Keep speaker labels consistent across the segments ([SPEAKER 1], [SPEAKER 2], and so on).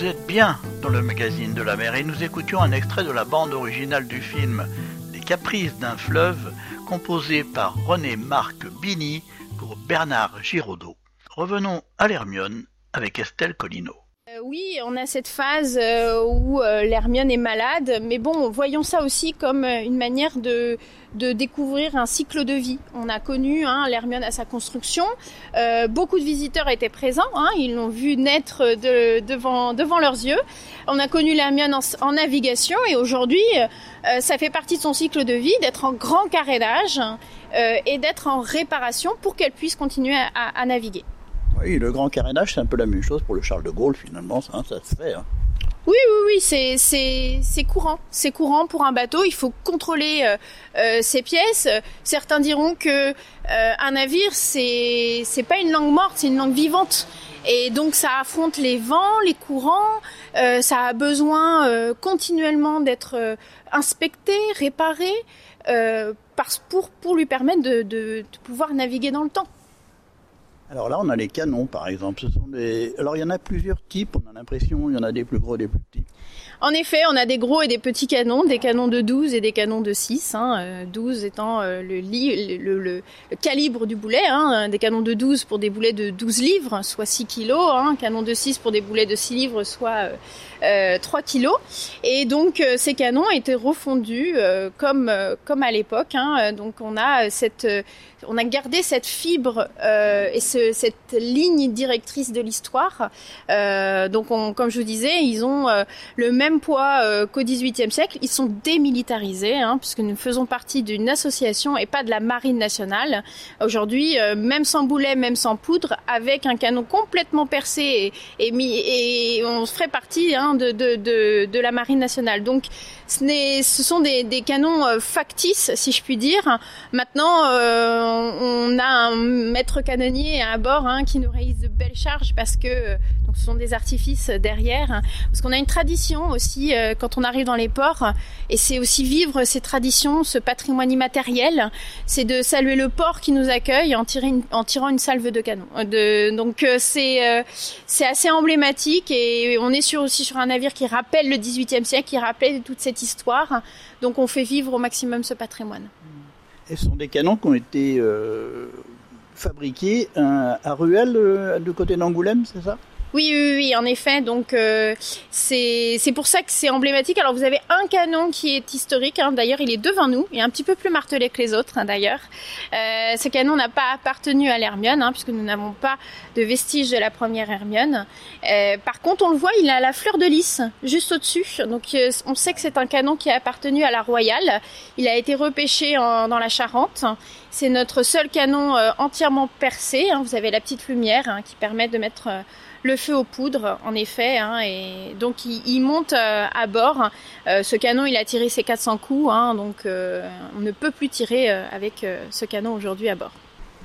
[SPEAKER 1] Vous êtes bien dans le magazine de la mer et nous écoutions un extrait de la bande originale du film Les Caprices d'un fleuve, composé par René-Marc Bini pour Bernard Giraudot. Revenons à l'Hermione avec Estelle Collineau.
[SPEAKER 2] Oui, on a cette phase où l'Hermione est malade, mais bon, voyons ça aussi comme une manière de découvrir un cycle de vie. On a connu l'Hermione à sa construction, beaucoup de visiteurs étaient présents, ils l'ont vu naître devant leurs yeux. On a connu l'Hermione en navigation et aujourd'hui, ça fait partie de son cycle de vie d'être en grand carénage et d'être en réparation pour qu'elle puisse continuer à naviguer.
[SPEAKER 3] Oui, le grand carénage, c'est un peu la même chose pour le Charles de Gaulle, finalement, ça se fait.
[SPEAKER 2] Oui, c'est courant. C'est courant pour un bateau. Il faut contrôler ses pièces. Certains diront que un navire, c'est pas une langue morte, c'est une langue vivante. Et donc, ça affronte les vents, les courants. Ça a besoin continuellement d'être inspecté, réparé, pour lui permettre de pouvoir naviguer dans le temps.
[SPEAKER 3] Alors là, on a les canons, par exemple. Alors, il y en a plusieurs types, on a l'impression, il y en a des plus gros et des plus petits.
[SPEAKER 2] En effet, on a des gros et des petits canons, des canons de 12 et des canons de 6. 12 étant le calibre du boulet, des canons de 12 pour des boulets de 12 livres, soit 6 kilos, canon de 6 pour des boulets de 6 livres, soit 3 kilos. Et donc, ces canons étaient refondus comme à l'époque. Donc, on a gardé cette fibre et cette ligne directrice de l'histoire. Donc, comme je vous disais, ils ont le même poids qu'au XVIIIe siècle. Ils sont démilitarisés, puisque nous faisons partie d'une association et pas de la marine nationale. Aujourd'hui, même sans boulet, même sans poudre, avec un canon complètement percé et on ferait partie de la marine nationale. Donc, ce sont des canons factices, si je puis dire. Maintenant, on a un maître canonnier à bord qui nous réalise de belles charges parce que donc ce sont des artifices derrière. Parce qu'on a une tradition aussi quand on arrive dans les ports, et c'est aussi vivre ces traditions, ce patrimoine immatériel, c'est de saluer le port qui nous accueille en tirant une salve de canon. Donc c'est assez emblématique et on est aussi sur un navire qui rappelle le XVIIIe siècle, qui rappelle toute cette histoire. Donc on fait vivre au maximum ce patrimoine.
[SPEAKER 3] Et ce sont des canons qui ont été fabriqués à Ruelle, du côté d'Angoulême, c'est ça ?
[SPEAKER 2] Oui, en effet. Donc c'est pour ça que c'est emblématique. Alors vous avez un canon qui est historique. D'ailleurs, il est devant nous. Il est un petit peu plus martelé que les autres. D'ailleurs, ce canon n'a pas appartenu à l'Hermione, puisque nous n'avons pas de vestiges de la première Hermione. Par contre, on le voit, il a la fleur de lys juste au-dessus. Donc on sait que c'est un canon qui a appartenu à la Royale. Il a été repêché dans la Charente. C'est notre seul canon entièrement percé. Vous avez la petite lumière qui permet de mettre le feu aux poudres, en effet, et donc il monte à bord. Ce canon, il a tiré ses 400 coups, donc on ne peut plus tirer avec ce canon aujourd'hui à bord.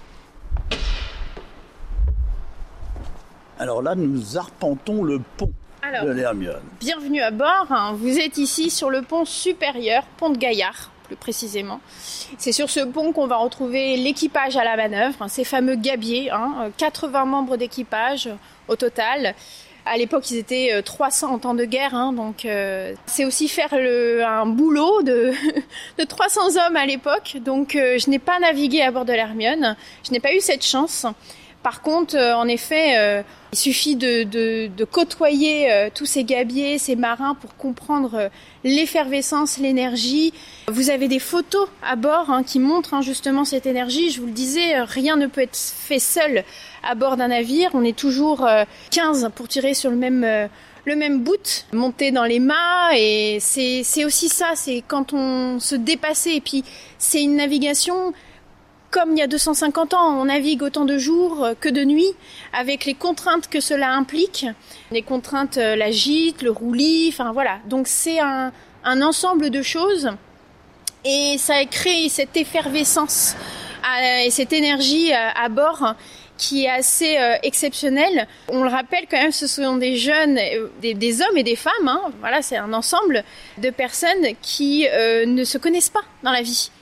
[SPEAKER 3] Alors là, nous arpentons le pont de l'Hermione.
[SPEAKER 2] Bienvenue à bord. Vous êtes ici sur le pont supérieur, pont de Gaillard, plus précisément. C'est sur ce pont qu'on va retrouver l'équipage à la manœuvre, ces fameux gabiers, 80 membres d'équipage au total. À l'époque, ils étaient 300 en temps de guerre, donc c'est aussi faire un boulot de 300 hommes à l'époque. Donc je n'ai pas navigué à bord de l'Hermione, je n'ai pas eu cette chance. Par contre, en effet, il suffit de côtoyer tous ces gabiers, ces marins pour comprendre l'effervescence, l'énergie. Vous avez des photos à bord qui montrent justement cette énergie. Je vous le disais, rien ne peut être fait seul à bord d'un navire. On est toujours 15 pour tirer sur le même bout, monter dans les mâts, et c'est aussi ça, c'est quand on se dépassait. Et puis c'est une navigation comme il y a 250 ans, on navigue autant de jours que de nuit, avec les contraintes que cela implique. Les contraintes, la gîte, le roulis, voilà. Donc c'est un ensemble de choses, et ça a créé cette effervescence et cette énergie à bord qui est assez exceptionnelle. On le rappelle quand même, ce sont des jeunes, des hommes et des femmes. Voilà, c'est un ensemble de personnes qui ne se connaissent pas dans la vie.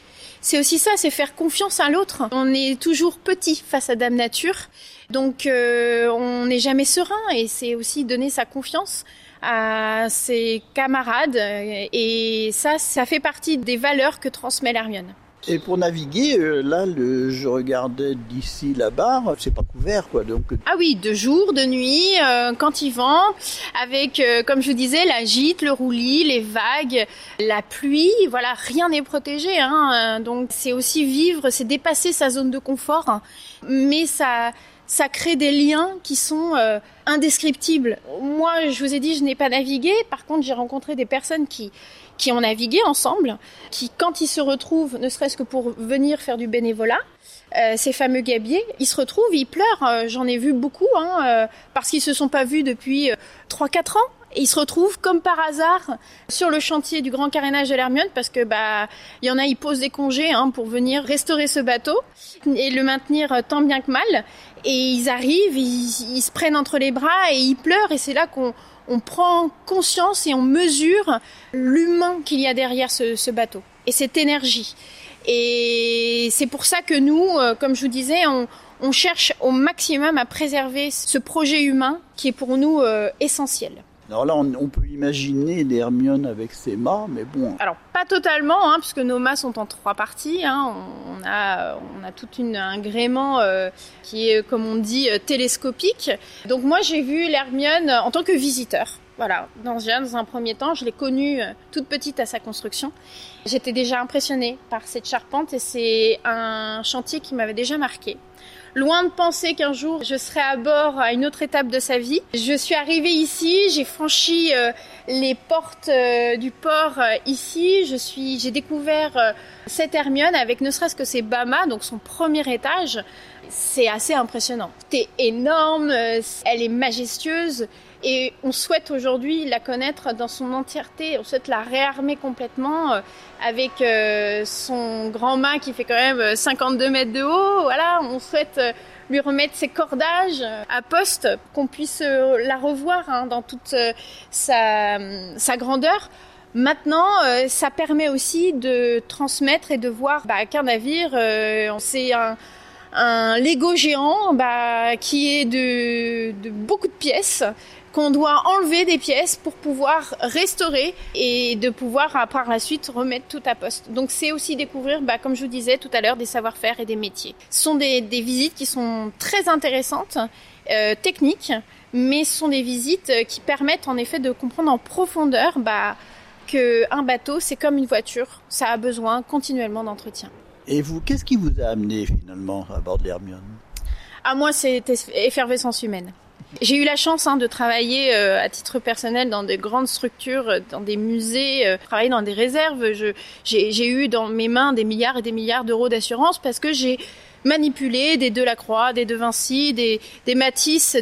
[SPEAKER 2] c'est aussi ça, c'est faire confiance à l'autre. On est toujours petit face à Dame Nature, donc on n'est jamais serein, et c'est aussi donner sa confiance à ses camarades, et ça fait partie des valeurs que transmet l'Hermione.
[SPEAKER 3] Et pour naviguer, là, je regardais d'ici la barre, c'est pas couvert, quoi. Donc.
[SPEAKER 2] Ah oui, de jour, de nuit, quand il vent, avec, comme je vous disais, la gîte, le roulis, les vagues, la pluie. Voilà, rien n'est protégé. Donc c'est aussi vivre, c'est dépasser sa zone de confort, mais ça crée des liens qui sont indescriptibles. Moi, je vous ai dit, je n'ai pas navigué. Par contre, j'ai rencontré des personnes qui ont navigué ensemble, qui, quand ils se retrouvent, ne serait-ce que pour venir faire du bénévolat, ces fameux gabiers, ils se retrouvent, ils pleurent. J'en ai vu beaucoup, parce qu'ils se sont pas vus depuis 3-4 ans. Et ils se retrouvent comme par hasard sur le chantier du grand carénage de l'Hermione, parce que il y en a, ils posent des congés pour venir restaurer ce bateau et le maintenir tant bien que mal. Et ils arrivent, ils se prennent entre les bras et ils pleurent, et c'est là qu'on prend conscience et on mesure l'humain qu'il y a derrière ce bateau et cette énergie. Et c'est pour ça que nous, comme je vous disais, on cherche au maximum à préserver ce projet humain qui est pour nous essentiel.
[SPEAKER 3] Alors là, on peut imaginer l'Hermione avec ses mâts, mais bon.
[SPEAKER 2] Alors pas totalement, puisque nos mâts sont en 3 parties. On a tout un gréement qui est, comme on dit, télescopique. Donc moi, j'ai vu l'Hermione en tant que visiteur. Voilà, dans un premier temps, je l'ai connue toute petite à sa construction. J'étais déjà impressionnée par cette charpente, et c'est un chantier qui m'avait déjà marquée. Loin de penser qu'un jour je serai à bord à une autre étape de sa vie. Je suis arrivée ici, j'ai franchi les portes du port ici. J'ai découvert cette Hermione avec ne serait-ce que ses bas-mâts, donc son premier étage. C'est assez impressionnant. C'est énorme, elle est majestueuse. Et on souhaite aujourd'hui la connaître dans son entièreté. On souhaite la réarmer complètement avec son grand mât qui fait quand même 52 mètres de haut. Voilà, on souhaite lui remettre ses cordages à poste, qu'on puisse la revoir dans toute sa grandeur. Maintenant, ça permet aussi de transmettre et de voir qu'un navire, c'est un Lego géant qui est de beaucoup de pièces, qu'on doit enlever des pièces pour pouvoir restaurer et de pouvoir par la suite remettre tout à poste. Donc c'est aussi découvrir, comme je vous disais tout à l'heure, des savoir-faire et des métiers. Ce sont des visites qui sont très intéressantes, techniques, mais ce sont des visites qui permettent en effet de comprendre en profondeur qu'un bateau, c'est comme une voiture, ça a besoin continuellement d'entretien.
[SPEAKER 3] Et vous, qu'est-ce qui vous a amené finalement à bord de l'Hermione ?
[SPEAKER 2] Moi, c'était effervescence humaine. J'ai eu la chance de travailler à titre personnel dans de grandes structures, dans des musées, travailler dans des réserves. J'ai eu dans mes mains des milliards et des milliards d'euros d'assurance parce que j'ai manipulé des Delacroix, des De Vinci, des Matisse,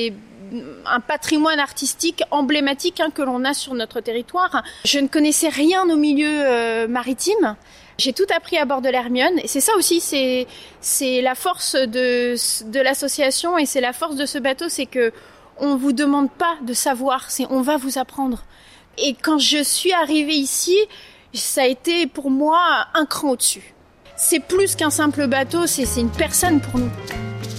[SPEAKER 2] un patrimoine artistique emblématique que l'on a sur notre territoire. Je ne connaissais rien au milieu maritime. J'ai tout appris à bord de l'Hermione, et c'est ça aussi, c'est la force de l'association, et c'est la force de ce bateau, c'est que on vous demande pas de savoir, c'est on va vous apprendre. Et quand je suis arrivée ici, ça a été pour moi un cran au-dessus. C'est plus qu'un simple bateau, c'est une personne pour nous.